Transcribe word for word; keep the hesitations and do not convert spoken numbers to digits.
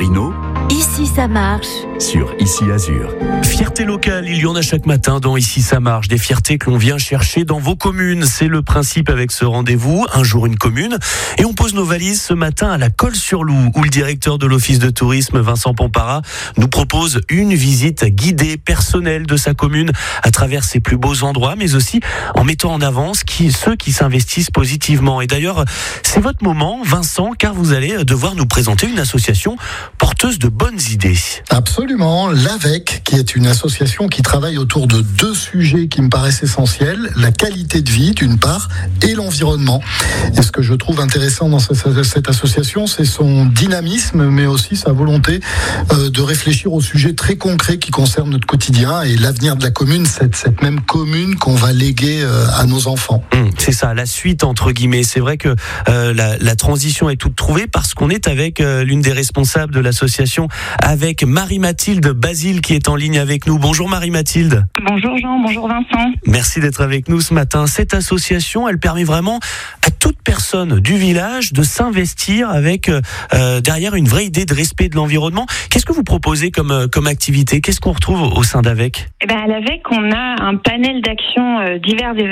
Rhino, Ici ça marche. sur Ici Azur. Fierté locale, il y en a chaque matin dans Ici ça marche, des fiertés que l'on vient chercher dans vos communes. C'est le principe avec ce rendez-vous, un jour une commune. Et on pose nos valises ce matin à la Colle-sur-Loup, où le directeur de l'office de tourisme, Vincent Pompara, nous propose une visite guidée personnelle de sa commune à travers ses plus beaux endroits, mais aussi en mettant en avant ce qui, ceux qui s'investissent positivement. Et d'ailleurs, c'est votre moment, Vincent, car vous allez devoir nous présenter une association porteuse de bonnes idées. Absolument, l'AVEC, qui est une association qui travaille autour de deux sujets qui me paraissent essentiels, la qualité de vie d'une part et l'environnement. Et ce que je trouve intéressant dans cette, cette association, c'est son dynamisme, mais aussi sa volonté euh, de réfléchir aux sujets très concrets qui concernent notre quotidien et l'avenir de la commune, cette, cette même commune qu'on va léguer euh, à nos enfants. Mmh, c'est ça, la suite entre guillemets. C'est vrai que euh, la, la transition est toute trouvée parce qu'on est avec euh, l'une des responsables de l'association, avec Marie-Mathilde Basile qui est en ligne avec nous. Bonjour Marie-Mathilde. Bonjour Jean, bonjour Vincent. Merci d'être avec nous ce matin. Cette association, elle permet vraiment à toute personne du village de s'investir avec euh, derrière une vraie idée de respect de l'environnement. Qu'est-ce que vous proposez comme, comme activité ? Qu'est-ce qu'on retrouve au sein d'AVEC ? Eh ben, à l'AVEC, on a un panel d'actions euh, diverses et